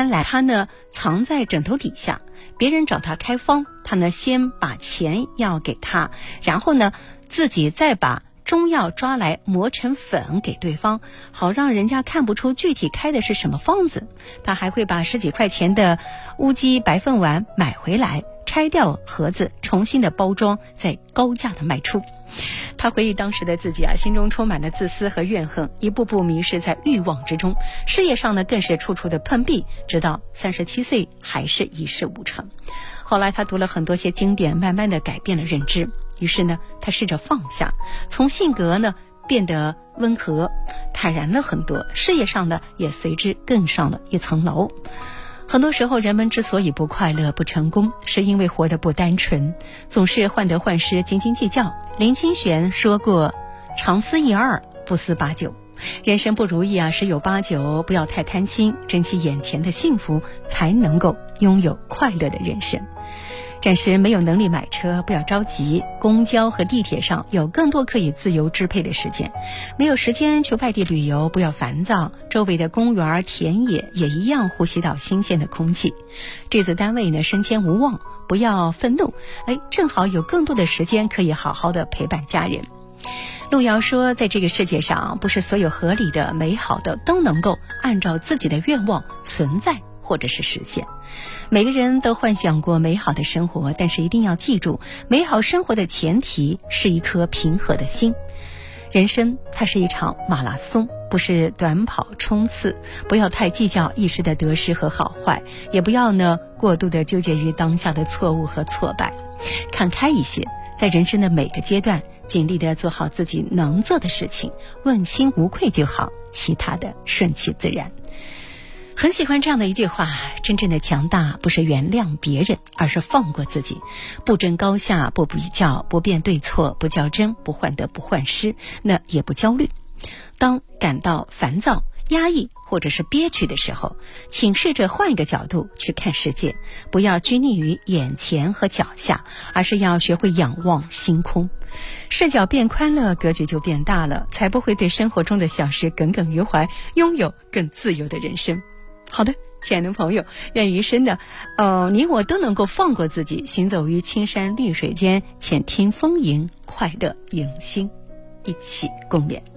贪婪，他呢藏在枕头底下，别人找他开方，他呢先把钱要给他，然后呢自己再把中药抓来磨成粉给对方，好让人家看不出具体开的是什么方子。他还会把10几块钱的乌鸡白凤丸买回来，拆掉盒子，重新的包装，再高价的卖出。他回忆当时的自己心中充满了自私和怨恨，一步步迷失在欲望之中，事业上呢更是处处的碰壁，直到37岁还是一事无成。后来他读了很多些经典，慢慢的改变了认知，于是呢他试着放下，从性格呢变得温和坦然了很多，事业上呢也随之更上了一层楼。很多时候人们之所以不快乐不成功，是因为活得不单纯，总是患得患失，斤斤计较。林清玄说过，常思一二，不思八九。人生不如意十有八九，不要太贪心，珍惜眼前的幸福，才能够拥有快乐的人生。暂时没有能力买车，不要着急，公交和地铁上有更多可以自由支配的时间。没有时间去外地旅游，不要烦躁，周围的公园田野也一样呼吸到新鲜的空气。这次单位呢升迁无望，不要愤怒，正好有更多的时间可以好好的陪伴家人。路遥说，在这个世界上，不是所有合理的美好的都能够按照自己的愿望存在或者是实现。每个人都幻想过美好的生活，但是一定要记住，美好生活的前提是一颗平和的心。人生它是一场马拉松，不是短跑冲刺，不要太计较一时的得失和好坏，也不要呢过度的纠结于当下的错误和挫败，看开一些，在人生的每个阶段尽力的做好自己能做的事情，问心无愧就好，其他的顺其自然。很喜欢这样的一句话，真正的强大不是原谅别人，而是放过自己，不争高下，不比较，不辩对错，不较真，不患得不患失，那也不焦虑。当感到烦躁、压抑或者是憋屈的时候，请试着换一个角度去看世界，不要拘泥于眼前和脚下，而是要学会仰望星空。视角变宽了，格局就变大了，才不会对生活中的小事耿耿于怀，拥有更自由的人生。好的，亲爱的朋友，愿余生的你我都能够放过自己，行走于青山绿水间，且听风吟，快乐迎新，一起共勉。